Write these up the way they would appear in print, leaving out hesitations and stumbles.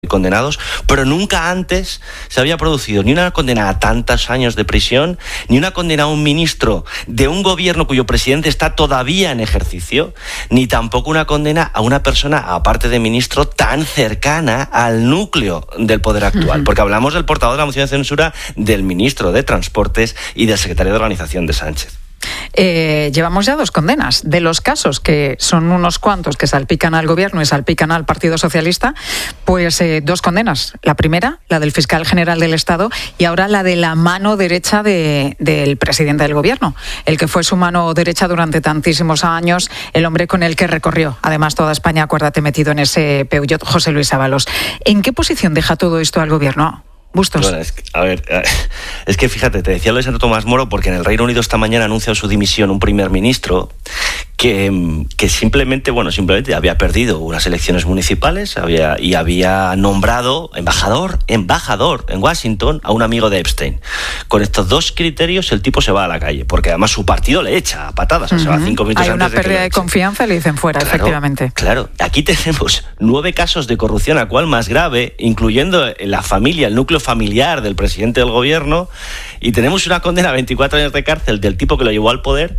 condenados, pero nunca antes se había producido ni una condena a tantos años de prisión, ni una condena a un ministro de un gobierno cuyo presidente está todavía en ejercicio, ni tampoco una condena a una persona, aparte de ministro, tan cercana al núcleo del poder actual. Porque hablamos del portavoz de la moción de censura, del ministro de Transportes y del secretario de Organización de Sánchez. Llevamos ya 2 condenas. De los casos, que son unos cuantos que salpican al gobierno y salpican al Partido Socialista, pues 2 condenas. La primera, la del fiscal general del Estado, y ahora la de la mano derecha del presidente del gobierno, el que fue su mano derecha durante tantísimos años, el hombre con el que recorrió además toda España, acuérdate, metido en ese Peugeot, José Luis Ábalos. ¿En qué posición deja todo esto al gobierno? Bustos. Bueno, es que fíjate, te decía lo de Santo Tomás Moro porque en el Reino Unido esta mañana anuncia su dimisión un primer ministro que simplemente había perdido unas elecciones municipales y había nombrado embajador en Washington a un amigo de Epstein. Con estos 2 criterios el tipo se va a la calle, porque además su partido le echa a patadas, se va 5 minutos Hay antes una de que pérdida de confianza y le dicen fuera, claro, efectivamente. Claro, aquí tenemos 9 casos de corrupción, a cual más grave, incluyendo la familia, el núcleo familiar del presidente del gobierno, y tenemos una condena a 24 años de cárcel del tipo que lo llevó al poder.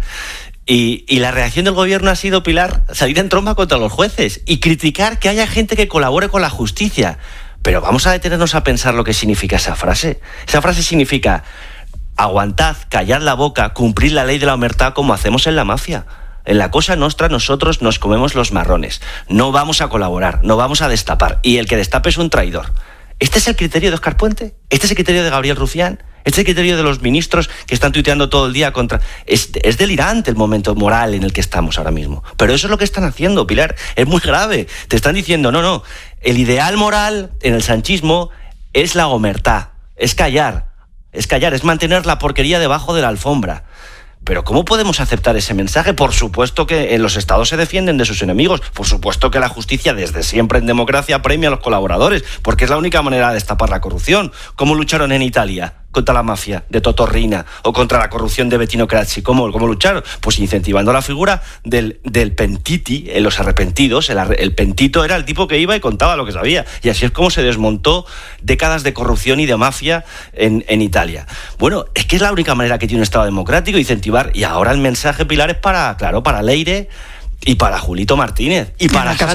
Y la reacción del gobierno ha sido, Pilar, salir en tromba contra los jueces y criticar que haya gente que colabore con la justicia. Pero vamos a detenernos a pensar lo que significa esa frase. Esa frase significa: aguantad, callad la boca, cumplir la ley de la omertá como hacemos en la mafia. En la Cosa Nostra nosotros nos comemos los marrones. No vamos a colaborar, no vamos a destapar. Y el que destape es un traidor. ¿Este es el criterio de Óscar Puente? ¿Este es el criterio de Gabriel Rufián? ¿Este es el criterio de los ministros que están tuiteando todo el día contra...? Es delirante el momento moral en el que estamos ahora mismo. Pero eso es lo que están haciendo, Pilar. Es muy grave. Te están diciendo, no. El ideal moral en el sanchismo es la omertá. Es callar, es mantener la porquería debajo de la alfombra. Pero ¿cómo podemos aceptar ese mensaje? Por supuesto que en los estados se defienden de sus enemigos. Por supuesto que la justicia, desde siempre en democracia, premia a los colaboradores, porque es la única manera de destapar la corrupción. ¿Cómo lucharon en Italia contra la mafia de Totò Riina o contra la corrupción de Bettino Craxi? ¿Cómo lucharon? Pues incentivando la figura del pentiti, en los arrepentidos. El pentito era el tipo que iba y contaba lo que sabía. Y así es como se desmontó décadas de corrupción y de mafia en Italia. Bueno, es que es la única manera que tiene un Estado democrático, incentivar. Y ahora el mensaje, Pilar, es para Leire y para Julito Martínez y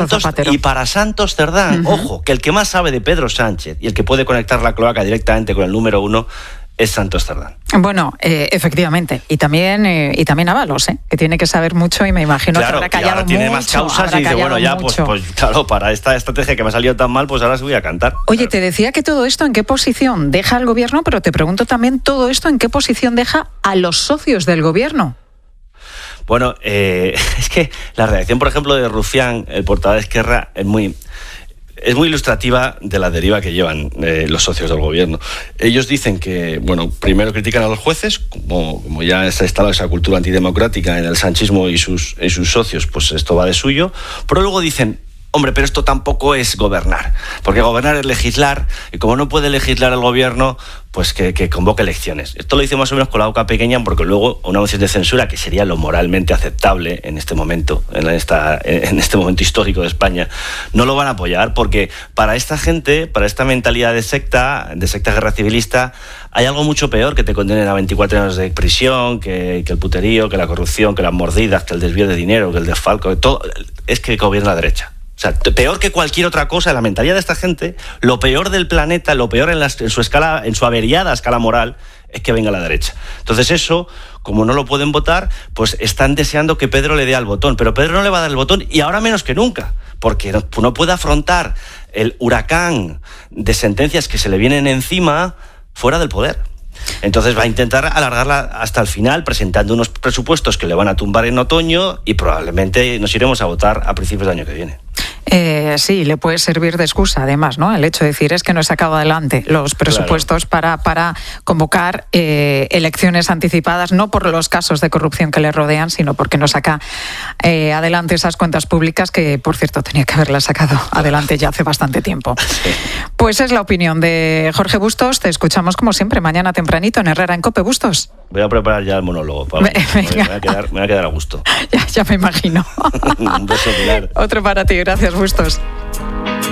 para Santos Cerdán. Ojo, que el que más sabe de Pedro Sánchez y el que puede conectar la cloaca directamente con el número 1 es Santos Cerdán. Bueno, efectivamente. Y también Ábalos, que tiene que saber mucho y me imagino que habrá callado mucho. Tiene más causas y dice, bueno, ya, pues claro, para esta estrategia que me ha salido tan mal, pues ahora se voy a cantar. Oye, claro. Te decía que todo esto en qué posición deja al gobierno, pero te pregunto también todo esto en qué posición deja a los socios del gobierno. Bueno, es que la reacción, por ejemplo, de Rufián, el portavoz de Esquerra, es muy ilustrativa de la deriva que llevan los socios del gobierno. Ellos dicen que, primero critican a los jueces, como ya se ha instalado esa cultura antidemocrática en el sanchismo y sus socios, pues esto va de suyo, pero luego dicen, hombre, pero esto tampoco es gobernar, porque gobernar es legislar, y como no puede legislar el gobierno, pues que convoque elecciones. Esto lo dice más o menos con la boca pequeña, porque luego una moción de censura, que sería lo moralmente aceptable en este momento, en este momento histórico de España, no lo van a apoyar, porque para esta gente, para esta mentalidad de secta guerra civilista, hay algo mucho peor que te condenen a 24 años de prisión, que el puterío, que la corrupción, que las mordidas, que el desvío de dinero, que el desfalco, que todo, es que gobierna la derecha. O sea, peor que cualquier otra cosa, la mentalidad de esta gente, lo peor del planeta, lo peor en su averiada escala moral, es que venga la derecha. Entonces eso, como no lo pueden votar, pues están deseando que Pedro le dé al botón. Pero Pedro no le va a dar el botón, y ahora menos que nunca, porque no puede afrontar el huracán de sentencias que se le vienen encima fuera del poder. Entonces va a intentar alargarla hasta el final, presentando unos presupuestos que le van a tumbar en otoño, y probablemente nos iremos a votar a principios del año que viene. Sí, le puede servir de excusa, además, ¿no? El hecho de decir es que no he sacado adelante los presupuestos, claro, para convocar elecciones anticipadas, no por los casos de corrupción que le rodean, sino porque no saca adelante esas cuentas públicas que, por cierto, tenía que haberlas sacado adelante ya hace bastante tiempo. Sí. Pues es la opinión de Jorge Bustos. Te escuchamos como siempre mañana tempranito en Herrera en COPE. Bustos. Voy a preparar ya el monólogo. Me voy a quedar a gusto. Ya me imagino. Un beso, Pilar. Otro para ti. Gracias, Bustos.